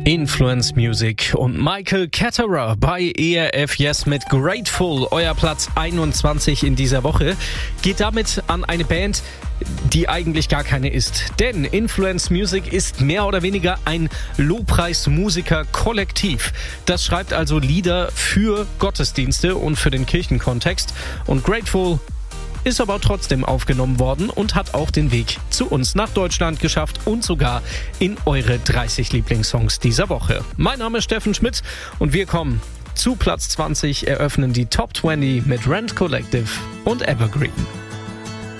Influence Music und Michael Ketterer bei ERF Yes mit Grateful. Euer Platz 21 in dieser Woche geht damit an eine Band, die eigentlich gar keine ist. Denn Influence Music ist mehr oder weniger ein Lobpreismusiker-Kollektiv. Das schreibt also Lieder für Gottesdienste und für den Kirchenkontext. Und Grateful ist aber trotzdem aufgenommen worden und hat auch den Weg zu uns nach Deutschland geschafft und sogar in eure 30 Lieblingssongs dieser Woche. Mein Name ist Steffen Schmidt und wir kommen zu Platz 20, eröffnen die Top 20 mit Rent Collective und Evergreen.